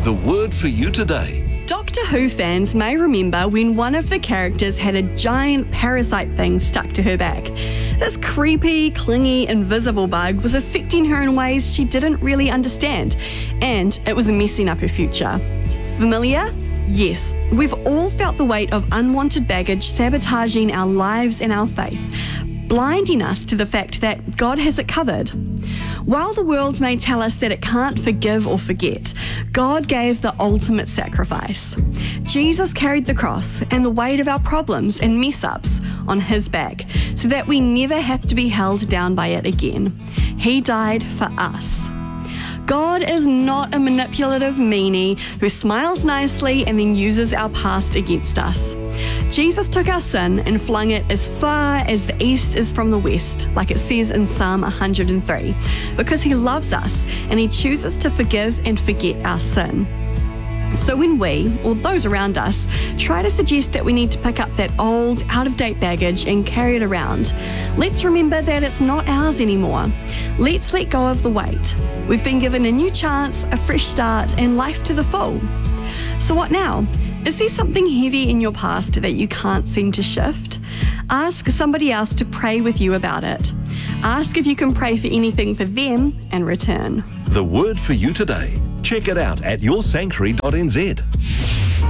The word for you today. Doctor Who fans may remember when one of the characters had a giant parasite thing stuck to her back. This creepy, clingy, invisible bug was affecting her in ways she didn't really understand, and it was messing up her future. Familiar? Yes, we've all felt the weight of unwanted baggage sabotaging our lives and our faith, blinding us to the fact that God has it covered. While the world may tell us that it can't forgive or forget, God gave the ultimate sacrifice. Jesus carried the cross and the weight of our problems and mess-ups on his back so that we never have to be held down by it again. He died for us. God is not a manipulative meanie who smiles nicely and then uses our past against us. Jesus took our sin and flung it as far as the east is from the west, like it says in Psalm 103, because he loves us and he chooses to forgive and forget our sin. So when we, or those around us, try to suggest that we need to pick up that old, out-of-date baggage and carry it around, let's remember that it's not ours anymore. Let's let go of the weight. We've been given a new chance, a fresh start, and life to the full. So what now? Is there something heavy in your past that you can't seem to shift? Ask somebody else to pray with you about it. Ask if you can pray for anything for them and return. The word for you today. Check it out at yoursanctuary.nz.